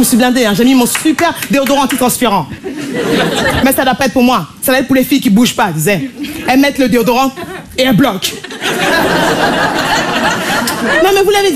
me suis blindée, hein. J'ai mis mon super déodorant antitranspirant. Mais ça doit pas être pour moi. Ça doit être pour les filles qui bougent pas, disais. Elles mettent le déodorant et elles bloquent. Non, mais vous l'avez dit.